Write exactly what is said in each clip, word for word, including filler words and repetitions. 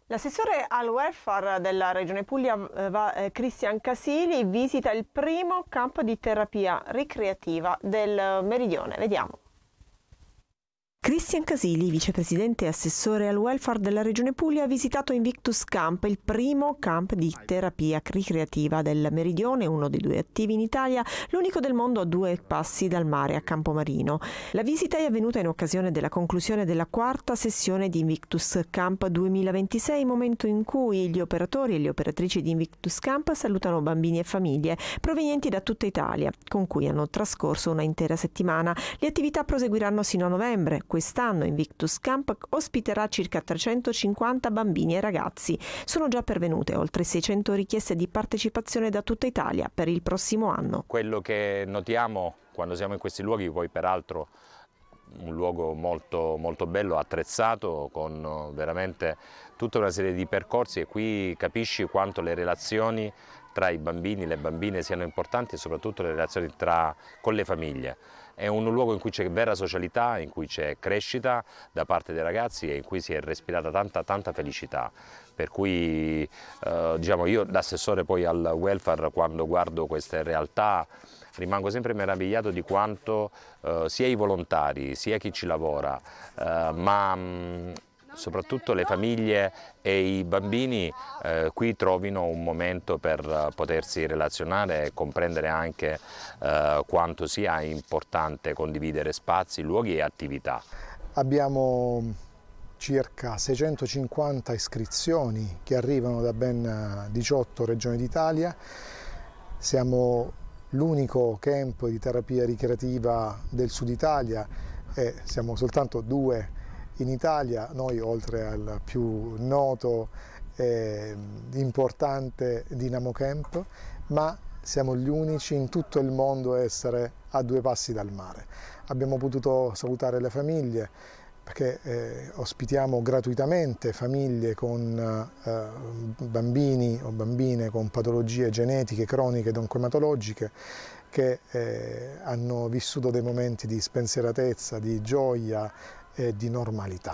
L'assessore al welfare della Regione Puglia, eh, Cristian Casili, visita il primo campo di terapia ricreativa del Meridione. Vediamo. Cristian Casili, vicepresidente e assessore al welfare della Regione Puglia, ha visitato Invictus Camp, il primo camp di terapia ricreativa del Meridione, uno dei due attivi in Italia, l'unico del mondo a due passi dal mare a Campomarino. La visita è avvenuta in occasione della conclusione della quarta sessione di Invictus Camp duemilaventisei, momento in cui gli operatori e le operatrici di Invictus Camp salutano bambini e famiglie provenienti da tutta Italia, con cui hanno trascorso una intera settimana. Le attività proseguiranno sino a novembre. Quest'anno Invictus Camp ospiterà circa trecentocinquanta bambini e ragazzi. Sono già pervenute oltre seicento richieste di partecipazione da tutta Italia per il prossimo anno. Quello che notiamo quando siamo in questi luoghi, poi peraltro un luogo molto, molto bello, attrezzato, con veramente tutta una serie di percorsi, e qui capisci quanto le relazioni tra i bambini e le bambine siano importanti, e soprattutto le relazioni tra, con le famiglie. È un luogo in cui c'è vera socialità, in cui c'è crescita da parte dei ragazzi e in cui si è respirata tanta, tanta felicità. Per cui eh, diciamo, io da assessore poi al welfare, quando guardo queste realtà, rimango sempre meravigliato di quanto eh, sia i volontari, sia chi ci lavora, eh, ma mh, soprattutto le famiglie e i bambini eh, qui trovino un momento per potersi relazionare e comprendere anche eh, quanto sia importante condividere spazi, luoghi e attività. Abbiamo circa seicentocinquanta iscrizioni che arrivano da ben diciotto regioni d'Italia. Siamo l'unico camp di terapia ricreativa del Sud Italia e siamo soltanto due in Italia, noi oltre al più noto e importante Dinamo Camp, ma siamo gli unici in tutto il mondo a essere a due passi dal mare. Abbiamo potuto salutare le famiglie perché eh, ospitiamo gratuitamente famiglie con eh, bambini o bambine con patologie genetiche, croniche ed oncoematologiche che eh, hanno vissuto dei momenti di spensieratezza, di gioia e di normalità.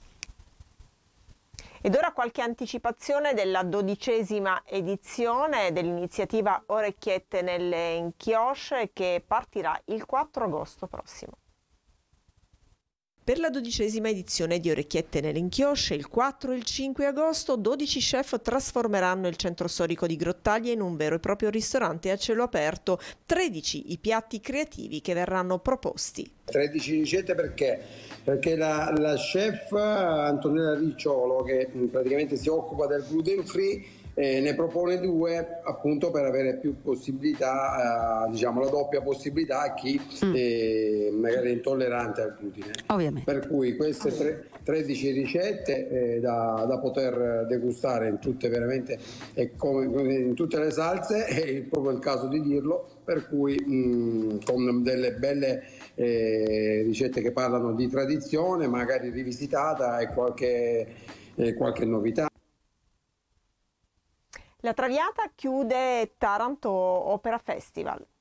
Ed ora qualche anticipazione della dodicesima edizione dell'iniziativa Orecchiette nelle Inchiosce, che partirà il quattro agosto prossimo. Per la dodicesima edizione di Orecchiette nelle Inchiosce, il quattro e il cinque agosto, dodici chef trasformeranno il centro storico di Grottaglie in un vero e proprio ristorante a cielo aperto. tredici i piatti creativi che verranno proposti. tredici ricette perché? Perché la, la chef Antonella Ricciolo, che praticamente si occupa del gluten free, Eh, ne propone due appunto per avere più possibilità, eh, diciamo la doppia possibilità a chi mm. eh, magari è intollerante al glutine. Ovviamente. Per cui queste tre, tredici ricette eh, da, da poter degustare in tutte, veramente, eh, come, in tutte le salse, è proprio il caso di dirlo, per cui mh, con delle belle eh, ricette che parlano di tradizione, magari rivisitata, e qualche, eh, qualche novità. La Traviata chiude Taranto Opera Festival.